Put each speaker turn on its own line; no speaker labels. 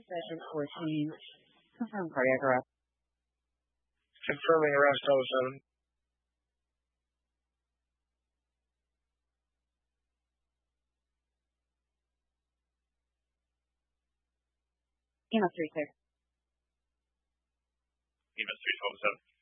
Session 14. Confirm cardiac arrest.
Confirming arrest 07.
EMS 36.
EMS 312